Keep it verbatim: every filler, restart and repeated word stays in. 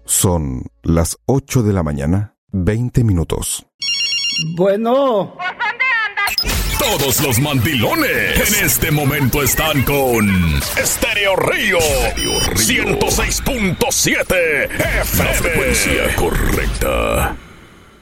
Son las ocho de la mañana, veinte minutos. Bueno. Todos los mandilones en este momento están con Estéreo Río, ciento seis punto siete F M. La frecuencia correcta.